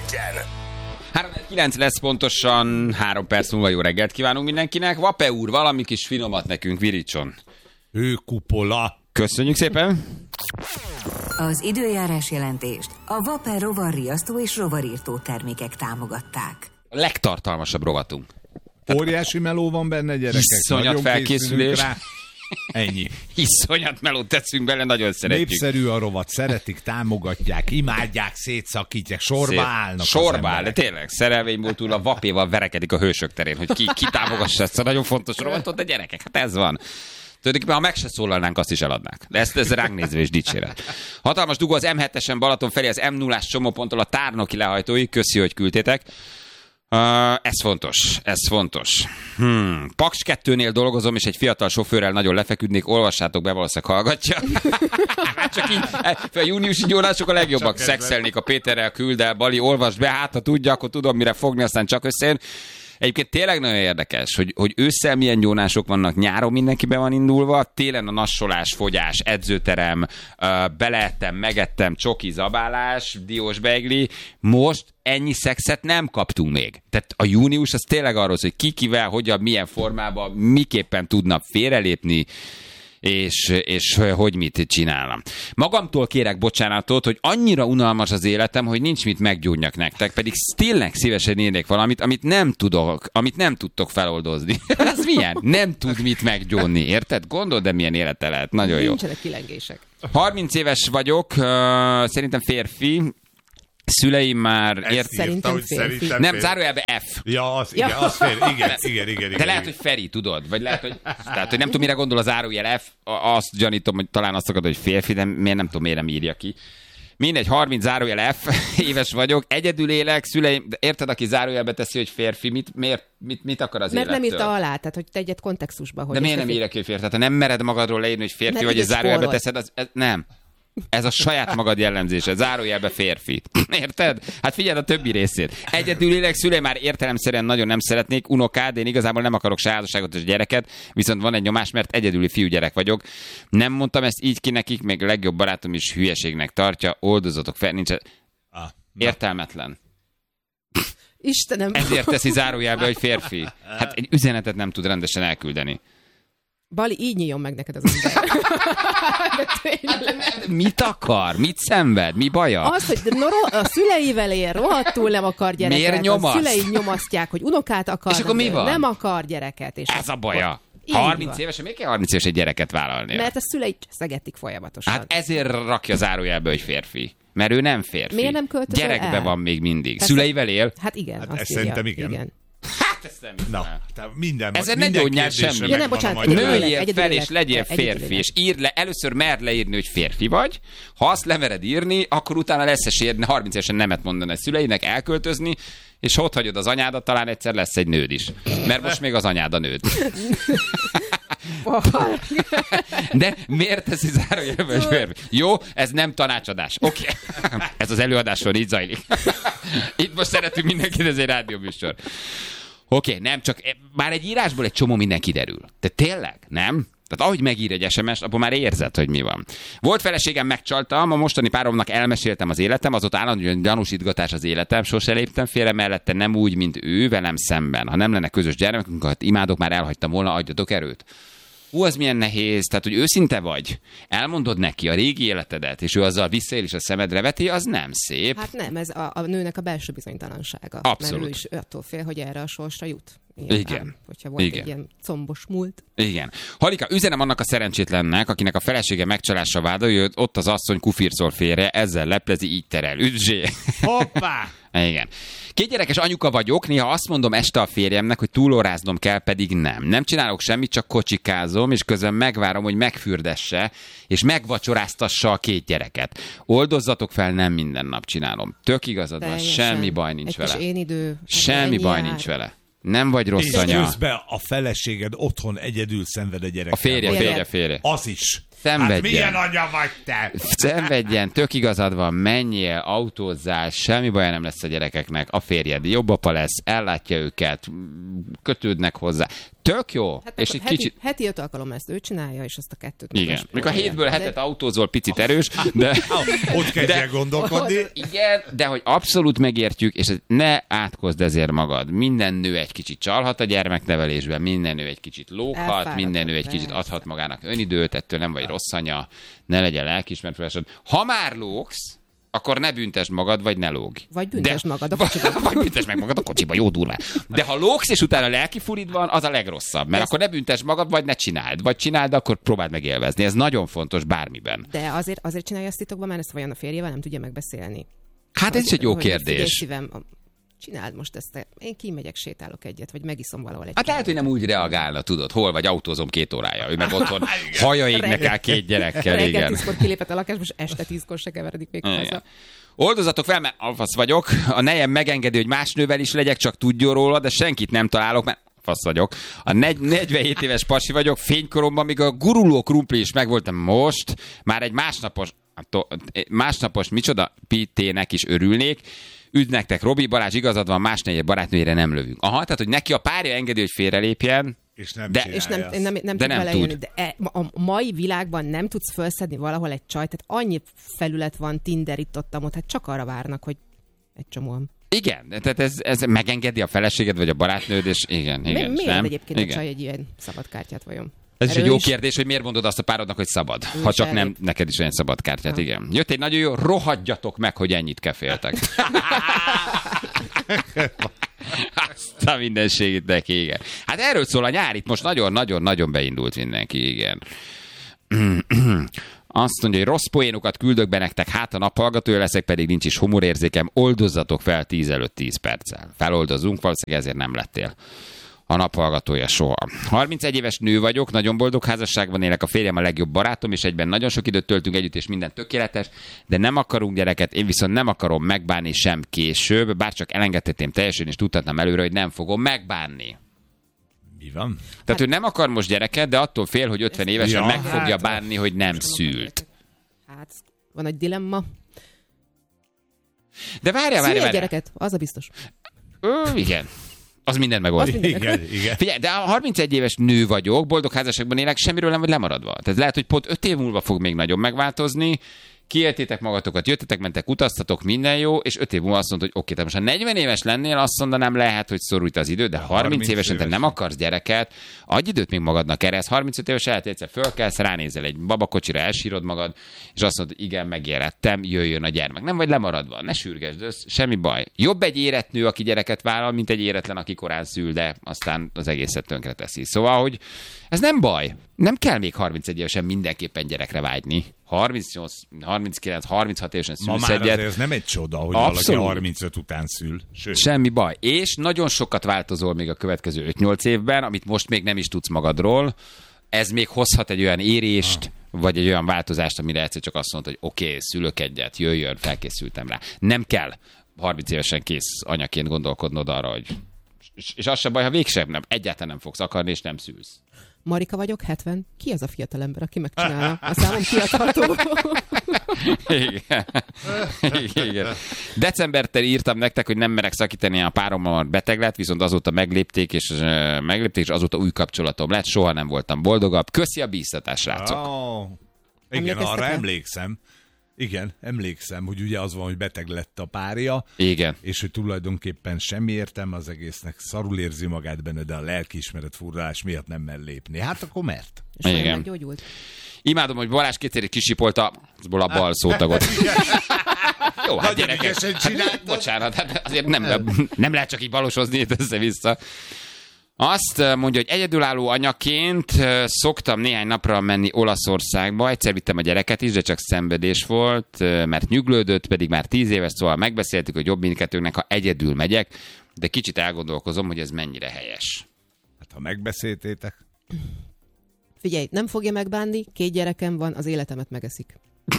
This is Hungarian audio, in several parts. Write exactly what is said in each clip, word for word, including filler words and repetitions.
Egy-en. három kilenc lesz pontosan, három perc múlva jó reggelt kívánunk mindenkinek. Vape úr, valami kis finomat nekünk virítson. Hőkupola. Köszönjük szépen. Az időjárás jelentést a Vape rovarriasztó és rovarírtó termékek támogatták. A legtartalmasabb rovatunk. Óriási meló van benne, gyerekek. Iszonyat Nagyon felkészülés. rá. Ennyi. Iszonyat melót teszünk bele, nagyon szeretjük. Népszerű a rovat, szeretik, támogatják, imádják, szétszakítják, sorba Szép. állnak. Sorba áll, de tényleg, szerelvényból túl a vapéval verekedik a hősök terén, hogy ki, ki támogassa ezt a nagyon fontos rovatot, de gyerekek, hát ez van. Tulajdonképpen, ha meg se szólalnánk, azt is eladnák. De ezt, ez ránk nézve is dicséret. Hatalmas dugó az em hetesen Balaton felé, az em nullás csomóponttól a tárnoki lehajtóig. Köszi, hogy küldtétek. Uh, ez fontos, ez fontos. Hmm. Paks kettőnél dolgozom, és egy fiatal sofőrrel nagyon lefeküdnék, olvassátok be, valószínűleg hallgatja. Csak így, a júniusi gyónások a legjobbak. Szexelnék a Péterrel, küld el, Bali, olvasd be, hát ha tudja, akkor tudom, mire fogni, aztán csak összejön. Egyébként tényleg nagyon érdekes, hogy, hogy ősszel milyen gyónások vannak, nyáron mindenki be van indulva, télen a nassolás, fogyás, edzőterem, beleettem, megettem, csoki, zabálás, diós beigli. Most ennyi szexet nem kaptunk még. Tehát a június az tényleg arról, hogy ki kivel, hogyan, milyen formában, miképpen tudnak félrelépni, és, és hogy mit csinálnom. Magamtól kérek bocsánatot, hogy annyira unalmas az életem, hogy nincs mit meggyónjak nektek, pedig tényleg szívesen írnék valamit, amit nem tudok, amit nem tudtok feloldozni. Ez milyen? Nem tud mit meggyónni, érted? Gondold, de milyen élete lehet. Nagyon jó. Nincsenek kilengések. harminc éves vagyok, uh, szerintem férfi, szüleim már ért... Szerintem férfi. Nem, zárójelbe F. Ja, az, igen, az fér, igen, igen, igen, igen. De lehet, hogy Feri, tudod? Vagy lehet, hogy, tehát, hogy nem tudom, mire gondol a zárójel F, azt gyanítom, hogy talán azt akad, hogy férfi, de miért nem tudom, miért nem írja ki. Mindegy, harminc zárójel F, éves vagyok, egyedül élek, szüleim, de érted, aki zárójelbe teszi, hogy férfi, mit, miért, mit, mit akar az Mert élettől? nem írta alá, tehát hogy te egyet kontextusba. Hogy de miért nem írja ki, hogy férfi? Tehát ha nem mered magadról leírni, hogy férfi, nem vagy egy zárójelbe vagy. teszed, az, ez, nem. Ez a saját magad jellemzése, zárójelbe férfi. Érted? Hát figyeld a többi részét. Egyedül élek, szüleim már értelemszerűen nagyon nem szeretnék, unokád, én igazából nem akarok se házasságot és gyereket, viszont van egy nyomás, mert egyedüli fiúgyerek vagyok. Nem mondtam ezt így ki nekik, még a legjobb barátom is hülyeségnek tartja, oldozatok fel, nincs... Ah, értelmetlen. Istenem. Ezért teszi zárójelbe, hogy férfi. Hát egy üzenetet nem tud rendesen elküldeni. Bali, így nyíljon meg neked az ember. Mit akar? Mit szenved? Mi baja? Az, hogy no, a szüleivel él, rohadtul nem akar gyereket. Miért nyomaszt? A szülei nyomasztják, hogy unokát akar. És akkor mi van? Nem akar gyereket. És Ez a baja. Így harminc van. évesen miért kell harminc éves egy gyereket vállalni? Mert a szülei szegetik folyamatosan. Hát ezért rakja zárójelbe, hogy férfi. Mert ő nem férfi. Miért nem költözöl Gyerekbe el? van még mindig. Persze. Szüleivel él? Hát igen, Hát azt ezt írja. szerintem igen. igen. Hát ezt nem hiszem na, el. tehát minden, Ezen ne minden gyógyjál kérdésre semmi. Ja, nem, megvan a bocsánat, magyarázat. egyedül élek, Nőjél egyedül fel, élek. és legyél Egyedül férfi, élek. és írd le, először merd leírni, hogy férfi vagy, ha azt lemered írni, akkor utána lesz esélyed harminc évesen nemet mondani a szüleinek, elköltözni, és ha ott hagyod az anyádat, talán egyszer lesz egy nőd is. Mert most még az anyád a nőd. De miért teszi zárójelbe, hogy férfi? Jó, ez nem tanácsadás. Oké. Okay. Ez az előadásról így zajlik. Itt most szeretünk mindenkit, ez egy rádióműsor. Oké, okay, nem csak, már egy írásból egy csomó minden kiderül. De tényleg, nem? Tehát ahogy megír egy es em es-t, abban már érzed, hogy mi van. Volt feleségem, megcsaltam, a mostani páromnak elmeséltem az életem, azóta állandóan gyanúsítgatás az életem, sose léptem félre mellette, nem úgy, mint ő, velem szemben. Ha nem lenne közös gyermekünk, hát imádok, már elhagytam volna, adjatok erőt. Hú, az milyen nehéz, tehát, hogy őszinte vagy, elmondod neki a régi életedet, és ő azzal visszaél és a szemedre veti, az nem szép. Hát nem, ez a, a nőnek a belső bizonytalansága. Abszolút. Mert ő is attól fél, hogy erre a sorsra jut. Nyilván, Igen. Hogyha volt Igen. egy ilyen combos múlt. Igen. Halika, üzenem annak a szerencsétlennek, akinek a felesége megcsalásra vádolja, hogy ott az asszony kufircol félre, ezzel leplezi, így terel. Üdzsé! Hoppá! Igen. Két gyerekes anyuka vagyok, néha azt mondom este a férjemnek, hogy túlóráznom kell, pedig nem. Nem csinálok semmit, csak kocsikázom, és közben megvárom, hogy megfürdesse, és megvacsoráztassa a két gyereket. Oldozzatok fel, nem minden nap csinálom. Tök igazad van, Teljesen. semmi baj nincs egy vele. Kis én idő. Hát Semmi ennyi baj jár. nincs vele. Nem vagy rossz És anya. közben a feleséged otthon egyedül szenved a gyerek. A férje, Férje. férje, férje. Az is. Szenvedjen. Hát milyen anya vagy te? Szenvedjen, tök igazad van, menjél, autózzál, semmi baj nem lesz a gyerekeknek, a férjed jobb apa lesz, ellátja őket, kötődnek hozzá. Tök jó. Hát és egy heti, kicsit... heti öt alkalom ezt ő csinálja, és azt a kettőt... Igen. Mikor a hétből hetet autózol, picit erős, de... Ott kezdjél gondolkodni. Igen, de hogy abszolút megértjük, és ne átkozd ezért magad. Minden nő egy kicsit csalhat a gyermeknevelésben, minden nő egy kicsit lóghat, Elfáradhat, minden nő egy kicsit persze. adhat magának önidőt, ettől nem vagy rossz anya, ne legyen lelkiismeretforrásod. Ha már lógsz, akkor ne büntesd magad, vagy ne lógj. Vagy büntesd magad a vagy, kocsiba. vagy büntesd meg magad a kocsiba, jó durván. De ha lógsz, és utána lelki furid van, az a legrosszabb. Mert Ez... akkor ne büntesd magad, vagy ne csináld. Vagy csináld, akkor próbáld meg élvezni. Ez nagyon fontos bármiben. De azért, azért csinálja ezt titokban, mert ezt vajon a férjével nem tudja megbeszélni. Hát ez is egy jó Hogy figyelj, kérdés. szívem, csináld most ezt, én kimegyek, sétálok egyet, vagy megiszom valahol egy Hát lehet, hogy nem úgy reagálna, tudod, hol vagy, autózom két órája, ő meg otthon haja égnek el két gyerekkel, reggel igen. tízkor kilépett a lakásba, és este tízkor se keveredik még Igen. haza. Oldozatok fel, mert alfasz vagyok, a nejem megengedi, hogy más nővel is legyek, csak tudjon róla, de senkit nem találok, mert fasz vagyok. A negy- negyvenhét éves pasi vagyok, fénykoromban, míg a guruló krumpli is megvoltam most, már egy másnapos, másnapos micsoda pitének is örülnék. Üdv nektek, Robi, Balázs, igazad van, más negyed barátnőjére nem lövünk. Aha, tehát, hogy neki a párja engedi, hogy félrelépjen, És nem De- És nem, csinálja nem, azt. nem De tud nem belejönni. tud. De e, a mai világban nem tudsz felszedni valahol egy csajt, tehát annyi felület van, Tinder itt ott, ott, hát csak arra várnak, hogy egy csomóan. igen, tehát ez, ez megengedi a feleséged, vagy a barátnőd, és igen, igen. Mi, miért nem? egyébként igen. egy csaj egy ilyen szabad kártyát vajon? Ez is Erről egy jó is- kérdés, hogy miért mondod azt a párodnak, hogy szabad. Ő Ha is csak nem elég. neked is olyan szabad kártyát, Ha. igen. Jött egy nagyon jó, rohadjatok meg, hogy ennyit keféltek. Azt a mindenségét neki, igen. Hát erről szól a nyár, itt most nagyon-nagyon-nagyon beindult mindenki, igen. Azt mondja, hogy rossz poénokat küldök be nektek, hát a naphallgatója leszek, pedig nincs is humorérzékem, oldozzatok fel tíz előtt tíz perccel. Feloldozunk, valószínűleg ezért nem lettél a naphallgatója soha. harmincegy éves nő vagyok, nagyon boldog házasságban élek, a férjem a legjobb barátom, és egyben nagyon sok időt töltünk együtt, és minden tökéletes, de nem akarunk gyereket, én viszont nem akarom megbánni sem később, bárcsak elengedhetném teljesen, és tudhatnám előre, hogy nem fogom megbánni. Mi van? Tehát ő nem akar most gyereket, de attól fél, hogy ötven évesen Ja, meg fogja hát- bánni, hogy nem szült. Hát, van egy dilemma. De várjál, Szülj várjál, egy várjál. gyereket, az a biztos. Ö, igen. Az mindent megold. Az mindent Igen, igen. Figyelj, de a harmincegy éves nő vagyok, boldog házasságban élek, semmiről nem vagy lemaradva. Tehát lehet, hogy pont öt év múlva fog még nagyon megváltozni, kiéltétek magatokat, jöttetek, mentek, utaztatok, minden jó, és öt év múlva azt mondod, hogy oké, te most ha negyven éves lennél, azt mondanám, lehet, hogy szorult az idő, de harminc harminc évesen te évesen. nem akarsz gyereket, adj időt még magadnak erre, ez harmincöt éves lehet, egyszer fölkelsz, ránézel egy babakocsira, elsírod magad, és azt mondod, igen, megérettem, jöjjön a gyermek. Nem vagy lemaradva, ne sürgesd össz, semmi baj. Jobb egy érett nő, aki gyereket vállal, mint egy éretlen, aki korán szül, de aztán az egészet tönkre teszi. Szóval, hogy ez nem baj. Nem kell még harmincegy évesen mindenképpen gyerekre vágyni. harmincnyolc, harminckilenc, harminchat évesen Ma szülsz már egyet. azért ez nem egy csoda, hogy Abszolút. valaki harmincöt után szül. Sőt, Semmi baj. És nagyon sokat változol még a következő öt-nyolc évben, amit most még nem is tudsz magadról. Ez még hozhat egy olyan érést, vagy egy olyan változást, amire egyszer csak azt mondod, hogy oké, okay, szülök egyet, jöjjön, felkészültem rá. Nem kell harminc évesen kész anyaként gondolkodnod arra, hogy... És, és az sem baj, ha végsem nem, egyáltalán nem fogsz akarni, és nem szülsz. Marika vagyok, hetven. Ki az a fiatal ember, aki megcsinálna? A számom kiadható. Igen. Igen. Decembertől írtam nektek, hogy nem merek szakítani, a párommal beteg lett, viszont azóta meglépték, és uh, meglépték, és azóta új kapcsolatom lett, soha nem voltam boldogabb. Köszi a bíztatást, srácok. Oh, igen, Emlékeztek arra rá? emlékszem. Igen, emlékszem, hogy ugye az van, hogy beteg lett a párja, Igen. és hogy tulajdonképpen semmi értelme az egésznek, szarul érzi magát benne, de a lelkiismeret furdalás miatt nem mer lépni. Hát akkor mert? És olyan Igen. meggyógyult. Imádom, hogy Balázs kétszer kisipolta azból a bal szótagot. Jó, hát Nagyon gyerekek, ügyesen hát, csináltad. bocsánat, hát azért nem, nem lehet csak így balosozni itt össze-vissza. Azt mondja, hogy egyedülálló anyaként szoktam néhány napra menni Olaszországba. Egyszer vittem a gyereket is, de csak szenvedés volt, mert nyuglődött, pedig már tíz éves, szóval megbeszéltük, hogy jobb mindkettőnknek, ha egyedül megyek, de kicsit elgondolkozom, hogy ez mennyire helyes. Hát ha megbeszéltétek. Figyelj, nem fogja megbánni, két gyerekem van, az életemet megeszik.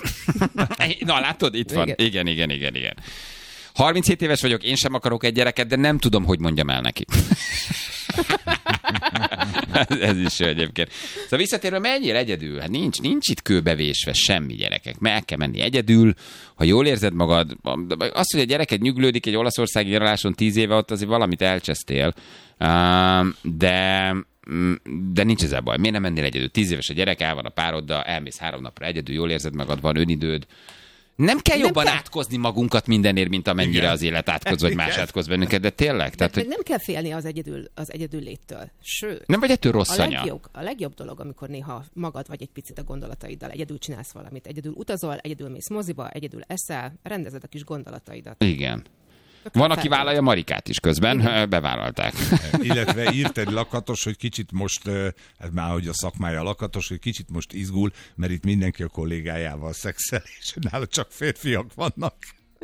Na, látod? Itt van. Igen. Igen, igen, igen, igen. harminchét éves vagyok, én sem akarok egy gyereket, de nem tudom, hogy mondjam el neki. Ez is jó egyébként. Szóval visszatérve, menjél egyedül? Hát nincs, nincs itt kőbevésve semmi, gyerekek. Meg kell menni egyedül, ha jól érzed magad. Az, hogy a gyereket nyüglődik egy olaszországi nyaraláson tíz éve, ott azért valamit elcsesztél. De... de nincs ezzel baj. Miért nem mennél egyedül? Tíz éves a gyerek, el van a pároddal, elmész három napra egyedül, jól érzed magad, van önidőd. Nem kell nem jobban kell. átkozni magunkat mindenért, mint amennyire Igen. az élet átkoz, vagy más átkoz bennünket, de tényleg. Tehát, hogy... Nem kell félni az egyedül, az egyedül léttől. Sőt, nem vagy ettől rossz a anya. Legjobb, a legjobb dolog, amikor néha magad vagy egy picit a gondolataiddal, egyedül csinálsz valamit, egyedül utazol, egyedül mész moziba, egyedül eszel, rendezed a kis gondolataidat. Igen. Van, aki vállalja Marikát is közben, Igen. bevállalták. Illetve írt egy lakatos, hogy kicsit most, ez már hogy a szakmája lakatos, hogy kicsit most izgul, mert itt mindenki a kollégájával szexel, és nála csak férfiak vannak.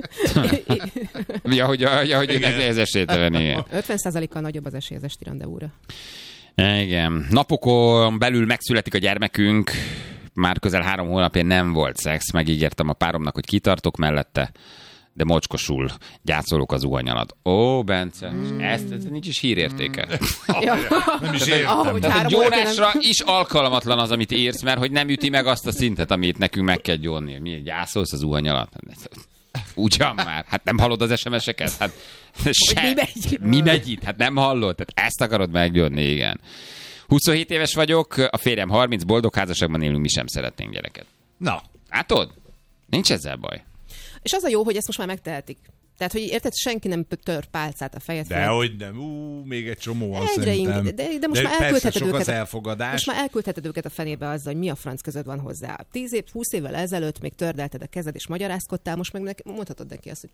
ja, hogy, ja, hogy ez esélytelen, igen. ötven százalékkal nagyobb az esély az esti rendezvúra. Igen. Napokon belül megszületik a gyermekünk, már közel három hónapja nem volt szex, megígértem a páromnak, hogy kitartok mellette, de mocskosul gyászolok az zuhany alatt. Ó, Bence, mm. ezt, ezt nincs is hírértéke. Mm. Ja. Nem is értem. Oh, tehát gyónásra nem... is alkalmatlan az, amit írsz, mert hogy nem üti meg azt a szintet, amit nekünk meg kell gyónni. Mi, gyászolsz az zuhany alatt? Ugyan már. Hát nem hallod az es em es-eket? Hát se... mi megy? Mi megy itt? Hát nem hallod? Tehát ezt akarod meggyónni, igen. huszonhét éves vagyok, a férjem harminc, boldog házasságban élünk, mi sem szeretnénk gyereket. Na. Látod? Nincs ezzel baj. És az a jó, hogy ezt most már megtehetik. Tehát, hogy érted, senki nem tör pálcát a fejed fel. Dehogy nem. Ú, még egy csomóan Egyre szerintem. Ing- de, de most de már elküldheted őket. Az elfogadás. Most már elküldheted őket a fenébe azzal, hogy mi a franc között van hozzá. Tíz év, húsz évvel ezelőtt még tördelted a kezed és magyarázkodtál, most meg neki, mondhatod neki azt, hogy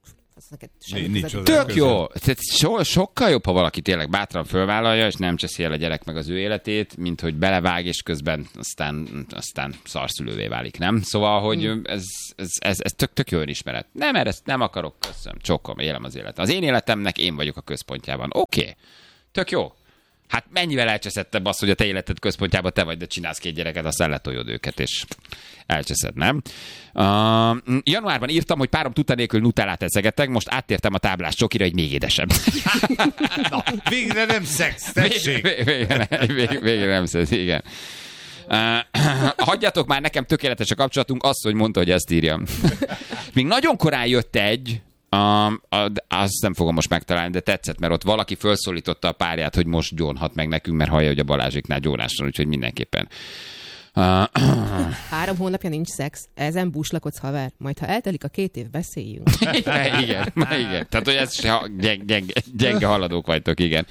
Nincs tök jó. So, sokkal jobb, ha valaki tényleg bátran fölvállalja, és nem cseszi el a gyerek meg az ő életét, mint hogy belevág, és közben aztán, aztán szarszülővé válik, nem? Szóval, hogy hmm. ez, ez, ez, ez tök, tök jó önismeret. Nem, erre nem akarok, köszönöm, csokom, élem az életet. Az én életemnek én vagyok a központjában. Oké, okay. Tök jó. Hát mennyivel elcseszettebb az, hogy a te életed központjában te vagy, de csinálsz két gyereket, aztán letoljod őket, és elcseszed, nem? Uh, januárban írtam, hogy párom tudta nélkül nutellát eszegettek, most áttértem a táblás csokira, hogy még édesebb. Na, végre nem szex, tessék! Vég, végre, végre, végre nem szex, igen. Uh, hagyjatok már, nekem tökéletes a kapcsolatunk, azt, hogy mondta, hogy ezt írjam. Még nagyon korán jött egy, Um, azt nem fogom most megtalálni, de tetszett, mert ott valaki felszólította a párját, hogy most gyónhat meg nekünk, mert hallja, hogy a Balázséknál gyónáson, úgyhogy mindenképpen. Uh, Három hónapja nincs szex, ezen búslakodsz, haver. Majd ha eltelik a két év, beszéljünk. igen, igen, igen. Tehát, hogy ez gyenge, gyenge, gyenge haladók vagytok, igen.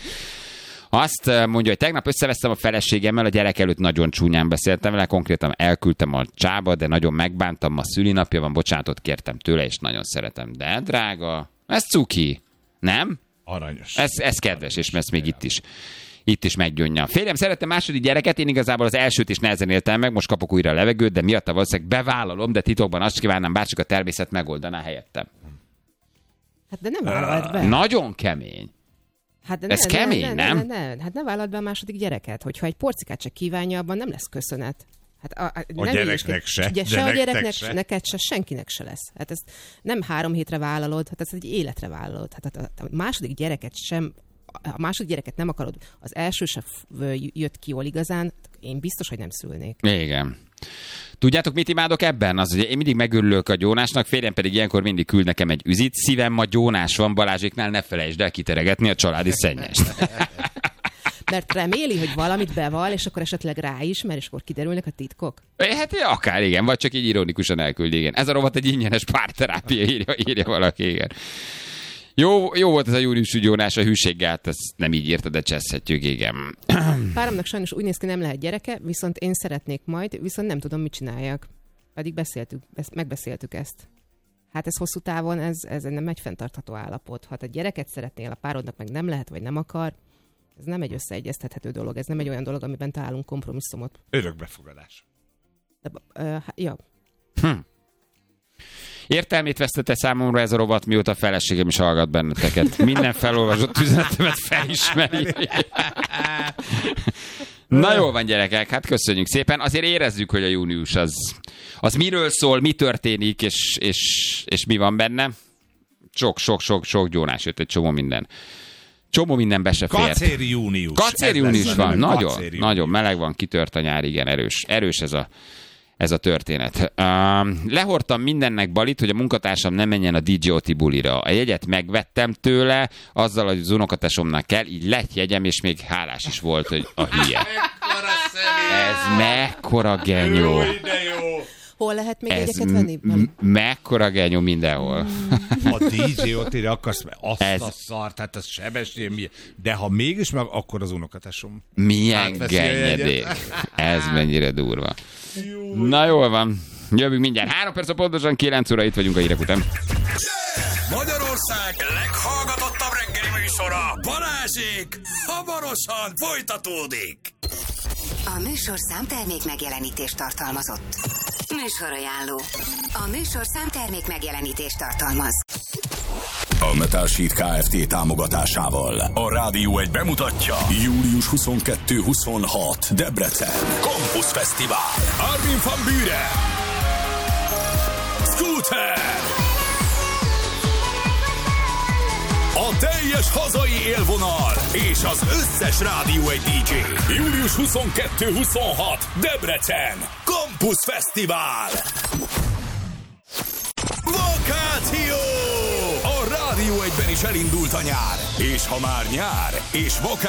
Azt mondja, hogy tegnap összevesztem a feleségemmel, a gyerek előtt nagyon csúnyán beszéltem vele, konkrétan elküldtem a csába, de nagyon megbántam, ma szülinapja van, bocsánatot kértem tőle, és nagyon szeretem. De drága, ez cuki, nem? Aranyos. Ez, ez kedves, és ez még itt is. Itt is meggyónja. Férjem szerette második gyereket, én igazából az elsőt is nehezen éltem meg, most kapok újra a levegőt, de miatta valószínűleg bevállalom, de titokban azt kívánnám, bárcsak a természet megoldaná helyettem. Hát de nem vállalt be. Nagyon kemény. Hát de ez ne, kemény, ne, ne, nem? Ne, ne, ne. Hát ne vállalt be a második gyereket, hogyha egy porcikát se kívánja, abban nem lesz köszönet. Hát a, a, a nem gyereknek is, se. Ugye, de se a gyereknek, se. neked se, senkinek se lesz. Hát ezt nem három hétre vállalod, hát ezt egy életre vállalod. Hát a, a második gyereket sem, a második gyereket nem akarod, az első se jött ki jól igazán, én biztos, hogy nem szülnék. Igen. Tudjátok, mit imádok ebben? Az, hogy én mindig megörülök a gyónásnak, férjem pedig ilyenkor mindig küld nekem egy üzit. Szívem, ma gyónás van, Balázséknál ne felejtsd el kiteregetni a családi szennyest. Mert reméli, hogy valamit beval, és akkor esetleg ráismer, és akkor kiderülnek a titkok? Hát akár igen, vagy csak így ironikusan elküld, igen. Ez a rovat egy ingyenes párterápia, írja, írja valaki, igen. Jó, jó volt ez a júniusi gyónás, a hűséggel, ezt nem így írta, de cseszhetjük, igen. Páromnak sajnos úgy néz ki, nem lehet gyereke, viszont én szeretnék majd, viszont nem tudom, mit csináljak. Pedig beszéltük, megbeszéltük ezt. Hát ez hosszú távon, ez, ez nem egy fenntartható állapot. Ha te gyereket szeretnél, a párodnak meg nem lehet, vagy nem akar, ez nem egy összeegyeztethető dolog, ez nem egy olyan dolog, amiben találunk kompromisszumot. Örökbefogadás. De, uh, ja. Hm. Értelmét vesztette számomra ez a rovat, mióta a feleségem is hallgat benneteket. Minden felolvasott üzenetemet felismeri. Na jól van, gyerekek, hát köszönjük szépen. Azért érezzük, hogy a június az, az miről szól, mi történik, és, és, és mi van benne. Sok-sok-sok-sok gyónás jött, egy csomó minden. Csomó minden be se fért. Kacér június. Kacér június van, nagyon, Kacér nagyon meleg van, kitört a nyár, igen, erős, erős ez a, ez a történet. Uh, lehordtam mindennek balit, hogy a munkatársam nem menjen a dé jé Oti bulira. A jegyet megvettem tőle, azzal, hogy az unokatesomnak kell, így lett jegyem, és még hálás is volt, hogy a hülye. Ez mekkora genyó. Hol lehet még Ez jegyeket venni? m- mekkora genyó mindenhol. A dé jé Otira akarsz, azt Ez- a szart, hát az Sebestyén, mi- de ha mégis meg, akkor az unokatesom. Milyen Átveszi a jegyet. genyedék. Ez mennyire durva. Na jól van. Jövünk mindjárt. Három perc a pontosan, kilenc óra, itt vagyunk a hírek után. Magyarország leghallgatottabb reggeli műsora, Balázsék, hamarosan folytatódik. A műsorszám termék megjelenítést tartalmazott. Műsorajánló. A műsorszám termék megjelenítést tartalmaz. A Metal Sheet Kft. Támogatásával a Rádió egy bemutatja július huszonkettő huszonhat Debrecen Campus Fesztivál. Armin van Buuren, Scooter, a teljes hazai élvonal és az összes Rádió egy dé dzsé. július huszonkettő huszonhat Debrecen Campus Fesztivál. Vakáció! A Rádió egyben is elindult a nyár. És ha már nyár, és vakáció,